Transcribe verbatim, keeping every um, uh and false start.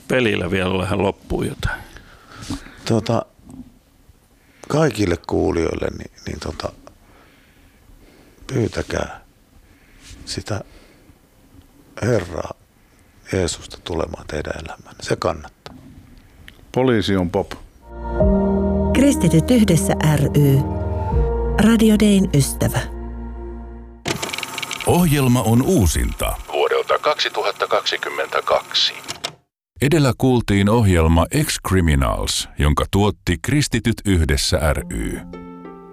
pelillä vielä vähän loppuun jotain? Tuota, kaikille kuulijoille niin, niin tota, pyytäkää sitä Herraa Jeesusta tulemaan teidän elämään. Se kannattaa. Poliisi on pop. Kristityt yhdessä ry. Radio Dayn ystävä. Ohjelma on uusinta vuodelta kaksituhattakaksikymmentäkaksi. Edellä kuultiin ohjelma Ex-Criminals, jonka tuotti Kristityt yhdessä ry.